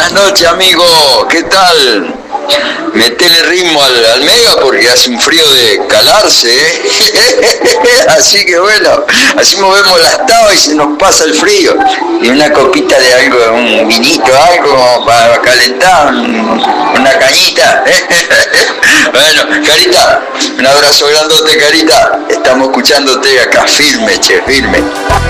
Buenas noches, amigo. ¿Qué tal? Metele ritmo al mega porque hace un frío de calarse, ¿eh? Así que bueno, así movemos las tabas y se nos pasa el frío. Y una copita de algo, un vinito, algo para calentar, una cañita. Bueno, Carita, un abrazo grandote, Carita. Estamos escuchándote acá, firme, che, firme.